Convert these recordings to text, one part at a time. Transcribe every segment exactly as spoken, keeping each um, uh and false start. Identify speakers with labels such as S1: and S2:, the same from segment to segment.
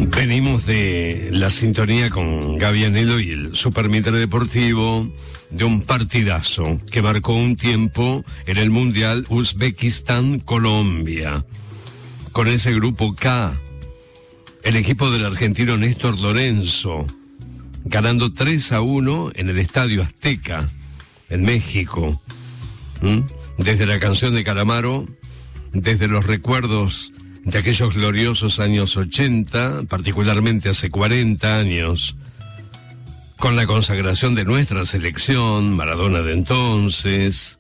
S1: Venimos de la sintonía con Gaby Anelo y el Supermitre Deportivo de un partidazo que marcó un tiempo en el Mundial Uzbekistán-Colombia. Con ese grupo K, el equipo del argentino Néstor Lorenzo, ganando tres a uno en el Estadio Azteca, en México. ¿Mm? Desde la canción de Calamaro, desde los recuerdos de aquellos gloriosos años ochenta, particularmente hace cuarenta años, con la consagración de nuestra selección, Maradona de entonces,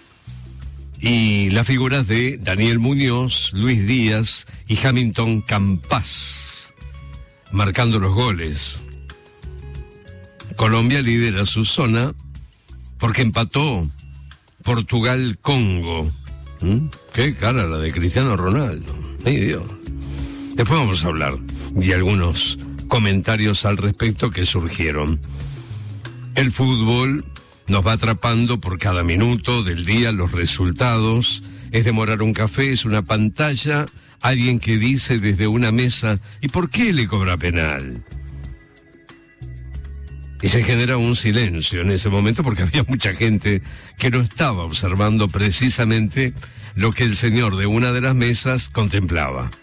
S1: y las figuras de Daniel Muñoz, Luis Díaz y Hamilton Campas, marcando los goles. Colombia lidera su zona porque empató Portugal-Congo. ¿Mm? Qué cara la de Cristiano Ronaldo. ¡Ay, Dios! Después vamos a hablar de algunos comentarios al respecto que surgieron. El fútbol nos va atrapando por cada minuto del día, los resultados. Es demorar un café, es una pantalla, alguien que dice desde una mesa, ¿y por qué le cobra penal? Y se genera un silencio en ese momento porque había mucha gente que no estaba observando precisamente lo que el señor de una de las mesas contemplaba.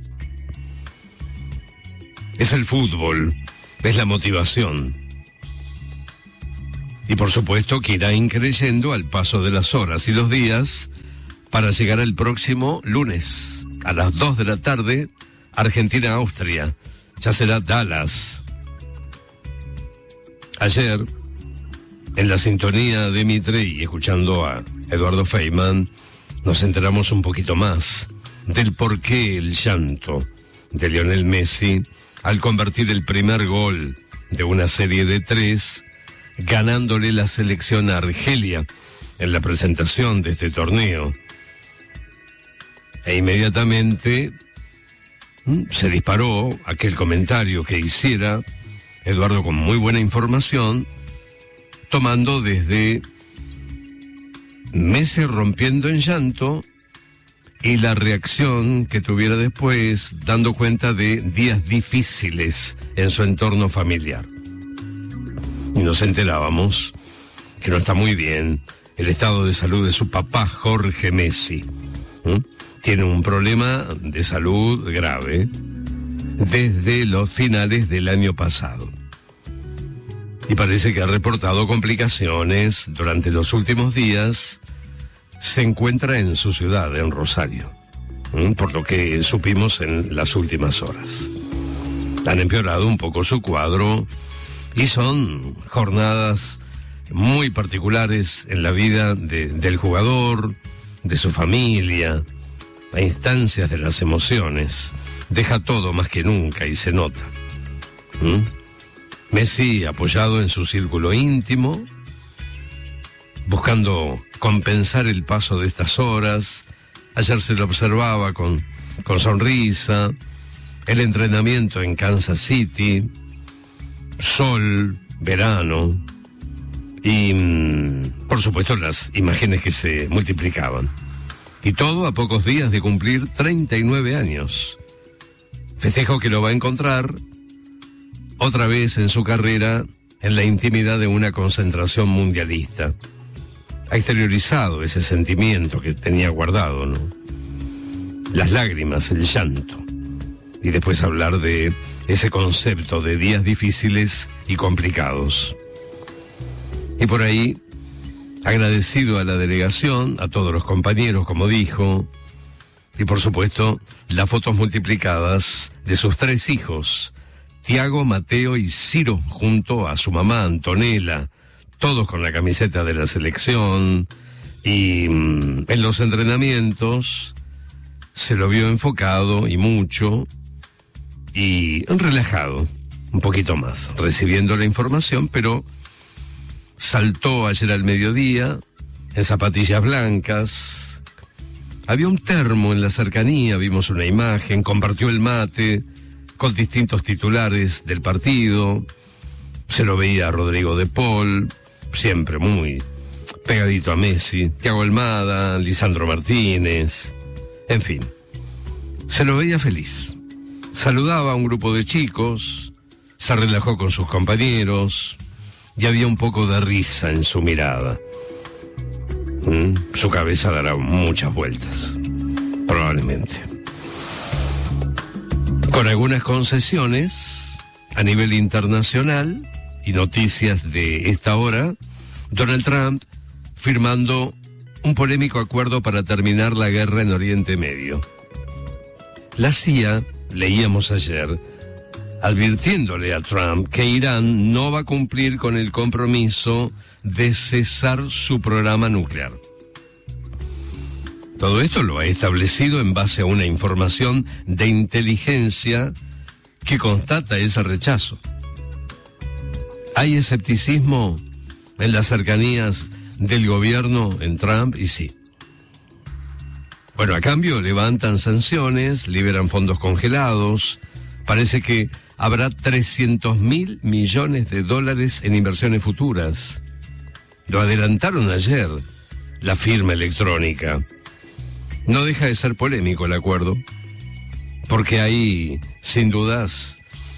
S1: Es el fútbol, es la motivación. Y por supuesto que irá increyendo al paso de las horas y los días para llegar al próximo lunes, a las dos de la tarde, Argentina-Austria. Ya será Dallas. Ayer, en la sintonía de Mitre y escuchando a Eduardo Feynman, nos enteramos un poquito más del porqué el llanto de Lionel Messi al convertir el primer gol de una serie de tres, ganándole la selección a Argelia en la presentación de este torneo. E inmediatamente ¿m? se disparó aquel comentario que hiciera Eduardo con muy buena información, tomando desde Messi rompiendo en llanto y la reacción que tuviera después, dando cuenta de días difíciles en su entorno familiar. Y nos enterábamos que no está muy bien el estado de salud de su papá, Jorge Messi. ¿Mm? Tiene un problema de salud grave desde los finales del año pasado. Y parece que ha reportado complicaciones durante los últimos días. Se encuentra en su ciudad, en Rosario, ¿m? por lo que supimos en las últimas horas. Han empeorado un poco su cuadro y son jornadas muy particulares en la vida de, del jugador, de su familia, a instancias de las emociones. Deja todo más que nunca y se nota. ¿Mm? Messi apoyado en su círculo íntimo, buscando compensar el paso de estas horas. Ayer se lo observaba con, con sonrisa, el entrenamiento en Kansas City, sol, verano y, por supuesto, las imágenes que se multiplicaban. Y todo a pocos días de cumplir treinta y nueve años. Festejo que lo va a encontrar otra vez en su carrera en la intimidad de una concentración mundialista. Ha exteriorizado ese sentimiento que tenía guardado, ¿no? Las lágrimas, el llanto. Y después hablar de ese concepto de días difíciles y complicados. Y por ahí, agradecido a la delegación, a todos los compañeros, como dijo, y por supuesto, las fotos multiplicadas de sus tres hijos, Tiago, Mateo y Ciro, junto a su mamá Antonella, todos con la camiseta de la selección, y mmm, en los entrenamientos se lo vio enfocado y mucho, y relajado, un poquito más, recibiendo la información, pero saltó ayer al mediodía, en zapatillas blancas. Había un termo en la cercanía, vimos una imagen, compartió el mate con distintos titulares del partido. Se lo veía a Rodrigo de Paul, siempre muy pegadito a Messi, Thiago Almada, Lisandro Martínez, en fin. Se lo veía feliz. Saludaba a un grupo de chicos, se relajó con sus compañeros y había un poco de risa en su mirada. ¿Mm? Su cabeza dará muchas vueltas, probablemente. Con algunas concesiones a nivel internacional y noticias de esta hora, Donald Trump firmando un polémico acuerdo para terminar la guerra en Oriente Medio. La C I A, leíamos ayer, advirtiéndole a Trump que Irán no va a cumplir con el compromiso de cesar su programa nuclear. Todo esto lo ha establecido en base a una información de inteligencia que constata ese rechazo. ¿Hay escepticismo en las cercanías del gobierno en Trump? Y sí. Bueno, a cambio levantan sanciones, liberan fondos congelados. Parece que habrá trescientos mil millones de dólares en inversiones futuras. Lo adelantaron ayer, la firma electrónica. No deja de ser polémico el acuerdo, porque hay, sin dudas,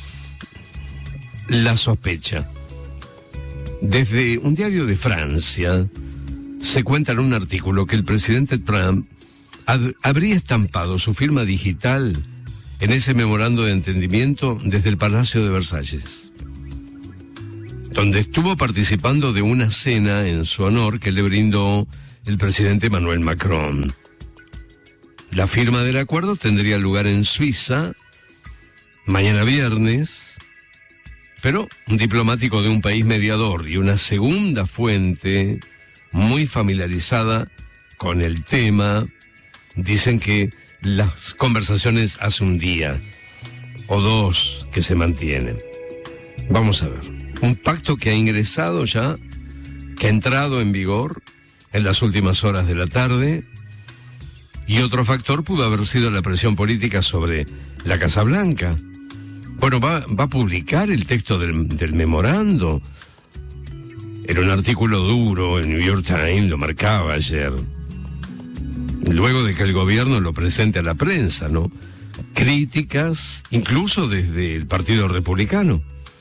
S1: la sospecha. Desde un diario de Francia se cuenta en un artículo que el presidente Trump ad- habría estampado su firma digital en ese memorando de entendimiento desde el Palacio de Versalles, donde estuvo participando de una cena en su honor que le brindó el presidente Emmanuel Macron. La firma del acuerdo tendría lugar en Suiza mañana viernes, pero un diplomático de un país mediador y una segunda fuente muy familiarizada con el tema dicen que las conversaciones hace un día o dos que se mantienen. Vamos a ver, un pacto que ha ingresado ya, que ha entrado en vigor en las últimas horas de la tarde. Y otro factor pudo haber sido la presión política sobre la Casa Blanca. Bueno, va, va a publicar el texto del, del memorando. Era un artículo duro, el New York Times lo marcaba ayer. Luego de que el gobierno lo presente a la prensa, ¿no? Críticas, incluso desde el Partido Republicano.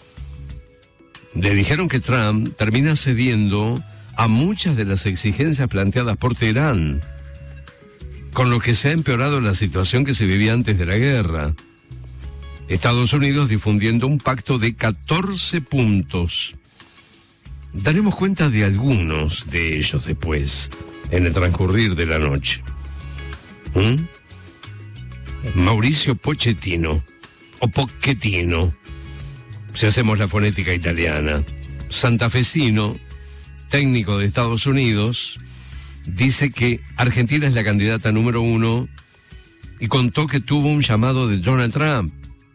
S1: Le dijeron que Trump termina cediendo a muchas de las exigencias planteadas por Teherán, con lo que se ha empeorado la situación que se vivía antes de la guerra. Estados Unidos difundiendo un pacto de catorce puntos. Daremos cuenta de algunos de ellos después, en el transcurrir de la noche. ¿Mm? Mauricio Pochettino, o Pochettino, si hacemos la fonética italiana, santafesino, técnico de Estados Unidos, dice que Argentina es la candidata número uno y contó que tuvo un llamado de Donald Trump.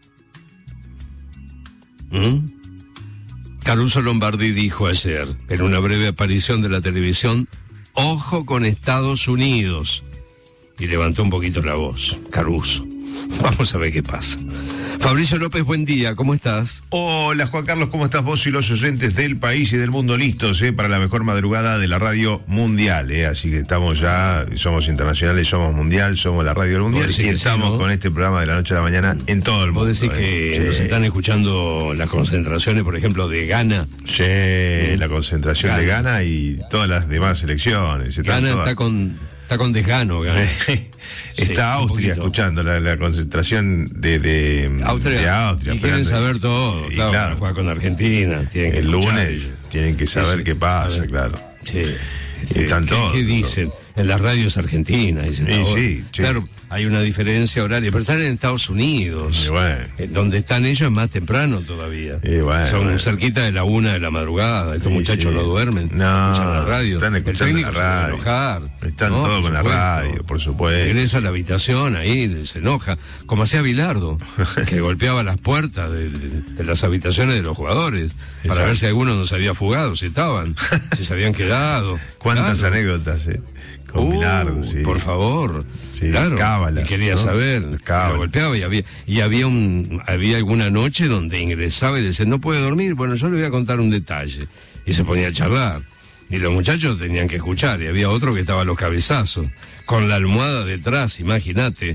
S1: ¿Mm? Caruso Lombardi dijo ayer, en una breve aparición de la televisión, ojo con Estados Unidos. Y levantó un poquito la voz, Caruso. Vamos a ver qué pasa. Fabricio López, buen día, ¿cómo estás?
S2: Hola Juan Carlos, ¿cómo estás vos y los oyentes del país y del mundo listos eh, para la mejor madrugada de la radio mundial? Eh? Así que estamos ya, somos internacionales, somos mundial, somos la radio del mundial y estamos sí, ¿no? con este programa de la noche a la mañana en todo el mundo.
S1: ¿Vos decís que
S2: eh?
S1: nos
S2: sí.
S1: están escuchando las concentraciones, por ejemplo, de Ghana?
S2: Sí, ¿Mm? la concentración Ghana. de Ghana y todas las demás selecciones.
S1: Ghana
S2: todas...
S1: está con... Está con desgano, Ghana.
S2: Está sí, Austria escuchando la, la concentración de, de
S1: Austria.
S2: De Austria
S1: y quieren saber todo, y, claro, claro. Jugar con Argentina. Tienen que
S2: el
S1: escuchar.
S2: lunes tienen que saber sí, qué pasa, claro.
S1: Sí.
S2: Sí. Están
S1: ¿Qué,
S2: todos,
S1: ¿Qué dicen?
S2: todos.
S1: En las radios argentinas. Dicen,
S2: sí,
S1: ahora,
S2: sí, sí.
S1: Claro, hay una diferencia horaria, pero están en Estados Unidos.
S2: Sí, bueno.
S1: Donde están ellos es más temprano todavía.
S2: Sí, bueno,
S1: Son
S2: bueno.
S1: cerquita de la una de la madrugada. Estos
S2: sí,
S1: muchachos
S2: sí.
S1: no duermen.
S2: No,
S1: escuchan la radio.
S2: están escuchando
S1: el técnico
S2: la radio.
S1: se va a enojar.
S2: Están
S1: ¿no?
S2: todos con la radio, por supuesto.
S1: Regresa a la habitación ahí, se enoja. Como hacía Bilardo, que golpeaba las puertas de, de, de las habitaciones de los jugadores. Para
S2: Exacto.
S1: ver si alguno no se había fugado, si estaban, si se habían quedado.
S2: ¿Cuántas
S1: claro.
S2: anécdotas, eh? Con
S1: Uh,
S2: Bilardo, sí.
S1: Por favor.
S2: Sí,
S1: claro.
S2: cábalas,
S1: y quería
S2: ¿no?
S1: saber. Lo golpeaba y había, y había un, había alguna noche donde ingresaba y decía, no puede dormir. Bueno, yo le voy a contar un detalle. Y se ponía a charlar. Y los muchachos tenían que escuchar. Y había otro que estaba a los cabezazos. Con la almohada detrás, imagínate.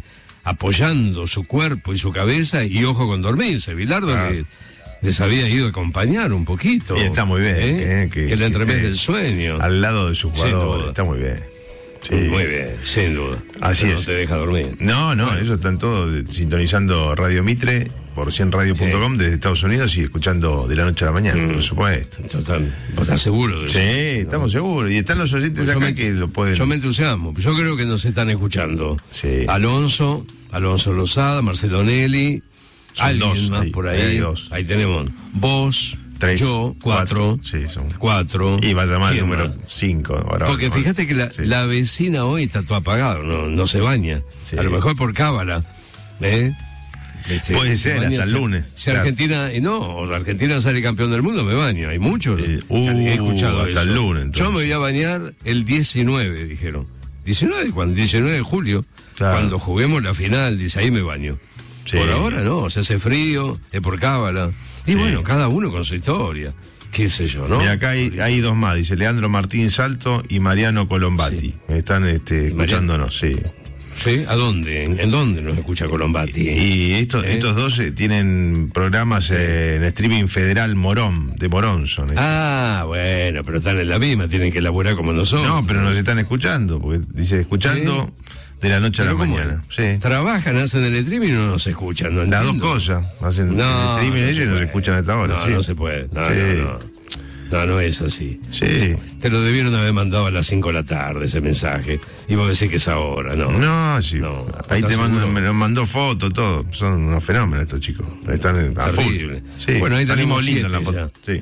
S1: apoyando su cuerpo y su cabeza, y ojo con dormirse. Bilardo ah. le, les había ido a acompañar un poquito.
S2: Y está muy bien.
S1: ¿eh?
S2: Eh, que,
S1: el entremés
S2: que
S1: del sueño.
S2: Al lado de su jugador, está muy bien.
S1: Sí. Muy bien, sin duda.
S2: Así
S1: Pero
S2: es.
S1: No te deja dormir.
S2: No, no, bueno. Ellos están todos sintonizando Radio Mitre por cien radio punto com sí. desde Estados Unidos y escuchando de la noche a la mañana, mm. por supuesto.
S1: Total. ¿Vos estás seguro de eso?
S2: Sí, estamos ¿no? seguros. Y están los oyentes pues acá me, que lo pueden...
S1: Yo me entusiasmo. Yo creo que nos están escuchando.
S2: Sí.
S1: Alonso, Alonso Lozada, Marcelo Nelly,
S2: son
S1: alguien
S2: dos,
S1: más
S2: ahí,
S1: por ahí.
S2: Ahí, dos.
S1: Ahí tenemos vos...
S2: Tres,
S1: yo, cuatro,
S2: cuatro, sí, son
S1: cuatro.
S2: Y va a llamar el número cinco. Ahora,
S1: Porque
S2: ahora,
S1: fíjate que la, sí. la vecina hoy está todo apagado, no, no se baña. Sí. A lo mejor por cábala. ¿eh?
S2: Este, Puede ser, hasta el lunes.
S1: Si claro. Argentina, y no, Argentina sale campeón del mundo, me baño. Hay muchos.
S2: Eh, uh, he escuchado hasta eso. El lunes. Entonces.
S1: Yo me voy a bañar el diecinueve, dijeron. diecinueve, cuando diecinueve de julio, claro. cuando juguemos la final, dice, ahí me baño. Sí. Por ahora no, se hace frío, es por cábala. Y sí. bueno, cada uno con su historia. Qué sé yo, ¿no?
S2: Y acá hay, hay dos más, dice Leandro Martín Salto y Mariano Colombati. Sí. Están este, escuchándonos, sí.
S1: ¿Sí? ¿A dónde? ¿En, en dónde nos escucha Colombati?
S2: Y, y estos, ¿Eh? estos dos eh, tienen programas eh, en streaming federal Morón, de Morón son. Estos.
S1: Ah, bueno, pero están en la misma, tienen que elaborar como nosotros.
S2: No, pero nos están escuchando, porque dice, escuchando... ¿Sí? De la noche a la mañana. Sí.
S1: Trabajan, hacen el streaming y no nos escuchan. No
S2: Las dos cosas. Hacen
S1: no,
S2: el streaming
S1: no
S2: ellos y nos escuchan a esta hora.
S1: No,
S2: sí.
S1: no se puede. No,
S2: sí.
S1: no, no. No, no es así.
S2: Sí.
S1: Te lo debieron haber mandado a las cinco de la tarde ese mensaje. Y vos decís que es ahora, ¿no?
S2: No, sí. No, ahí te mando, me lo mandó foto, todo. Son unos fenómenos estos chicos. Están a full.
S1: Sí. Bueno, ahí salimos lindos en la foto.
S2: Sí.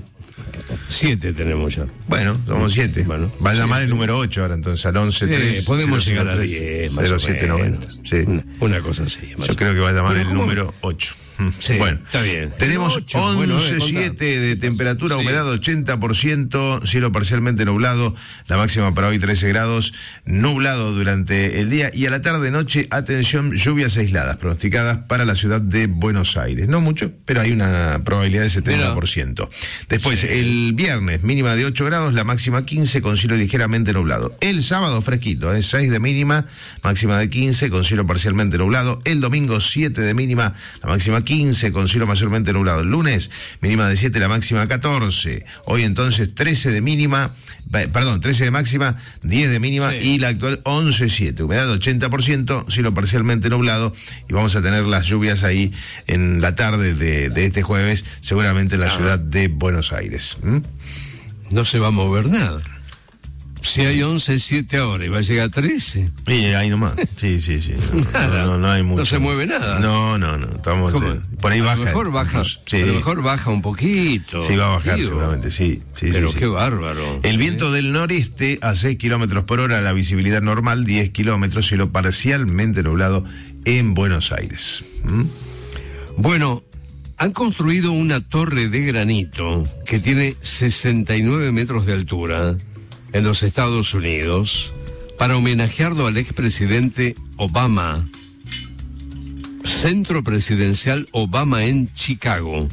S1: Siete tenemos ya.
S2: Bueno, somos siete.
S1: Bueno,
S2: va a
S1: sí,
S2: llamar
S1: sí.
S2: el número ocho ahora, entonces al once tres.
S1: Sí, podemos llegar a diez, más
S2: cero siete noventa. Sí.
S1: Una, una cosa así.
S2: Yo creo que va a llamar el número ocho.
S1: Sí,
S2: bueno,
S1: está bien.
S2: Tenemos once coma siete de temperatura, sí. humedad ochenta por ciento, cielo parcialmente nublado, la máxima para hoy trece grados, nublado durante el día y a la tarde-noche, atención, lluvias aisladas pronosticadas para la ciudad de Buenos Aires. No mucho, pero hay una probabilidad de setenta por ciento. Después, sí. el viernes, mínima de ocho grados, la máxima quince con cielo ligeramente nublado. El sábado, fresquito, ¿eh? seis de mínima, máxima de quince con cielo parcialmente nublado. El domingo, siete de mínima, la máxima quince con cielo mayormente nublado. El lunes, mínima de siete, la máxima catorce. Hoy entonces trece de mínima, perdón, trece de máxima, diez de mínima sí. y la actual once coma siete. Humedad ochenta por ciento, cielo parcialmente nublado y vamos a tener las lluvias ahí en la tarde de, de este jueves, seguramente en la ah. ciudad de Buenos Aires. ¿Mm?
S1: No se va a mover nada. Si hay once coma siete ahora y va a llegar a trece.
S2: Y ahí nomás. Sí, sí, sí. No, nada. No, no, no hay mucho.
S1: No se mueve nada.
S2: No, no, no. Estamos eh, por ahí
S1: a
S2: baja.
S1: Lo mejor baja. No, sí. A lo mejor baja un poquito.
S2: Sí, va a bajar tío. seguramente, sí. sí
S1: Pero
S2: sí,
S1: qué
S2: sí.
S1: bárbaro.
S2: El viento del noreste a seis kilómetros por hora, la visibilidad normal diez kilómetros, cielo parcialmente nublado en Buenos Aires. ¿Mm?
S1: Bueno, han construido una torre de granito que tiene sesenta y nueve metros de altura en los Estados Unidos para homenajearlo al expresidente Obama. Centro Presidencial Obama en Chicago.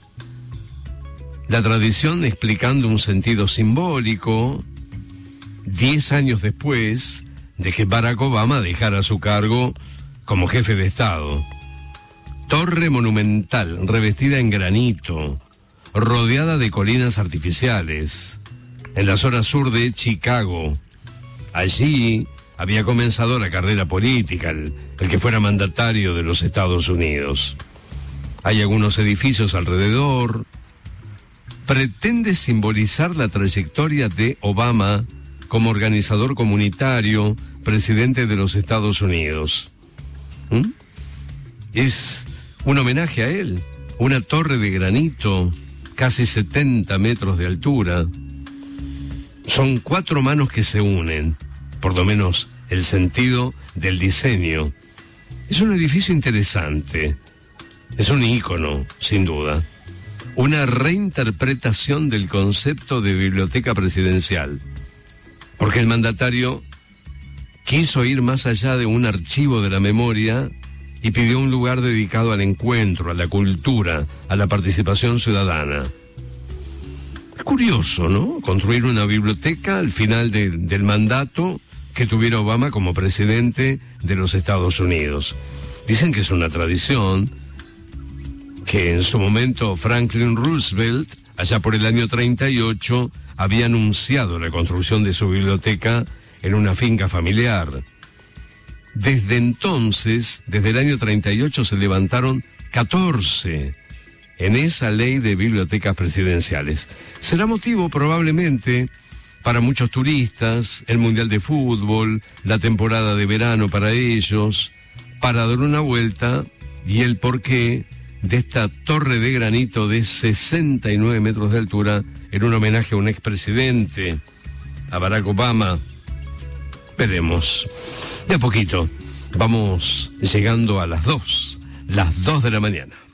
S1: La tradición explicando un sentido simbólico diez años después de que Barack Obama dejara su cargo como jefe de Estado. Torre monumental revestida en granito, rodeada de colinas artificiales, en la zona sur de Chicago. Allí había comenzado la carrera política, el, el que fuera mandatario de los Estados Unidos. Hay algunos edificios alrededor. Pretende simbolizar la trayectoria de Obama como organizador comunitario, presidente de los Estados Unidos. ¿Mm? Es un homenaje a él, una torre de granito, casi setenta metros de altura. Son cuatro manos que se unen, por lo menos el sentido del diseño. Es un edificio interesante, es un ícono, sin duda. Una reinterpretación del concepto de biblioteca presidencial, porque el mandatario quiso ir más allá de un archivo de la memoria y pidió un lugar dedicado al encuentro, a la cultura, a la participación ciudadana. Es curioso, ¿no? Construir una biblioteca al final de, del mandato que tuviera Obama como presidente de los Estados Unidos. Dicen que es una tradición que en su momento Franklin Roosevelt, allá por el año treinta y ocho, había anunciado la construcción de su biblioteca en una finca familiar. Desde entonces, desde el año treinta y ocho, se levantaron catorce en esa ley de bibliotecas presidenciales. Será motivo probablemente para muchos turistas, el Mundial de Fútbol, la temporada de verano para ellos, para dar una vuelta y el porqué de esta torre de granito de sesenta y nueve metros de altura en un homenaje a un expresidente, a Barack Obama. Veremos. De a poquito, vamos llegando a las dos, las dos de la mañana.